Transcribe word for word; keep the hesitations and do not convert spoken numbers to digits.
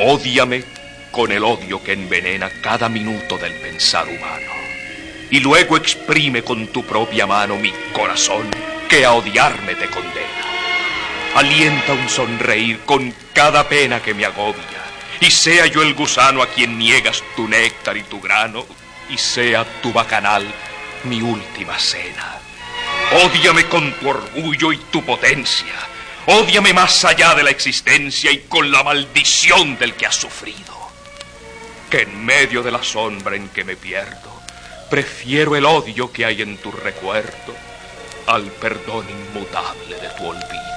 Ódiame con el odio que envenena cada minuto del pensar humano. Y luego exprime con tu propia mano mi corazón, que a odiarme te condena. Alienta un sonreír con cada pena que me agobia, y sea yo el gusano a quien niegas tu néctar y tu grano, y sea tu bacanal mi última cena. Ódiame con tu orgullo y tu potencia. Ódiame más allá de la existencia y con la maldición del que has sufrido. Que en medio de la sombra en que me pierdo, prefiero el odio que hay en tu recuerdo al perdón inmutable de tu olvido.